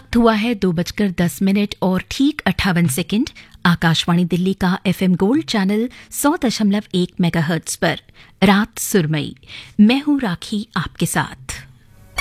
वक्त हुआ है 2:10 और ठीक 58 सेकंड। आकाशवाणी दिल्ली का FM गोल्ड चैनल 100.1 मेगाहर्ट्ज पर रात सुरमई। मैं हूं राखी आपके साथ।